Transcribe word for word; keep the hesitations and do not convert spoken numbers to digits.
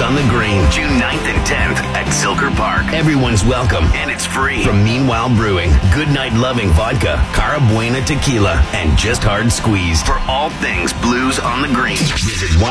on the Green, June ninth and tenth at Silker Park. Everyone's welcome, and it's free. From Meanwhile Brewing, Goodnight Loving Vodka, Cara Buena Tequila, and Just Hard Squeeze. For all things blues on the Green, visit